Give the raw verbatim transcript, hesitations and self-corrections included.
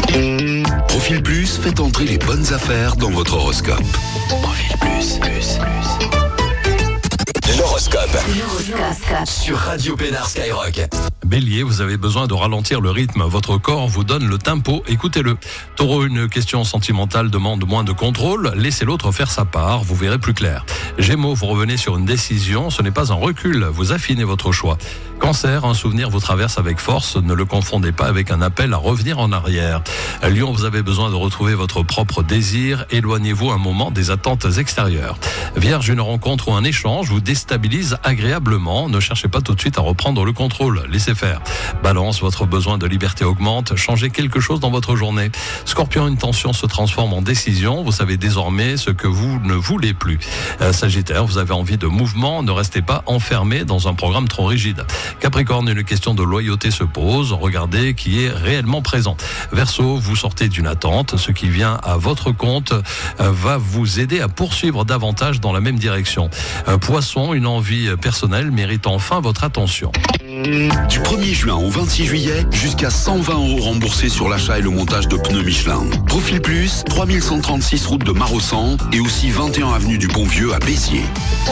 Profil Plus, faites entrer les bonnes affaires dans votre horoscope. Profil Plus, plus, plus. L'horoscope. L'horoscope. Sur Radio Pénard Skyrock. Bélier, vous avez besoin de ralentir le rythme. Votre corps vous donne le tempo. Écoutez-le. Taureau, une question sentimentale demande moins de contrôle. Laissez l'autre faire sa part. Vous verrez plus clair. Gémeaux, vous revenez sur une décision. Ce n'est pas un recul. Vous affinez votre choix. Cancer, un souvenir vous traverse avec force. Ne le confondez pas avec un appel à revenir en arrière. Lion, vous avez besoin de retrouver votre propre désir. Éloignez-vous un moment des attentes extérieures. Vierge, une rencontre ou un échange vous déstabilise agréablement. Ne cherchez pas tout de suite à reprendre le contrôle. Laissez faire. Balance, votre besoin de liberté augmente. Changez quelque chose dans votre journée. Scorpion, une tension se transforme en décision. Vous savez désormais ce que vous ne voulez plus. Euh, Sagittaire, vous avez envie de mouvement. Ne restez pas enfermé dans un programme trop rigide. Capricorne, une question de loyauté se pose. Regardez qui est réellement présent. Verseau, vous sortez d'une attente. Ce qui vient à votre compte euh, va vous aider à poursuivre davantage dans la même direction. Euh, Poisson, une envie personnelle mérite enfin votre attention. Du premier juin au vingt-six juillet, jusqu'à cent vingt euros remboursés sur l'achat et le montage de pneus Michelin. Profil Plus, trois mille cent trente-six route de Marossan et aussi vingt et un avenue du Bon Vieux à Béziers.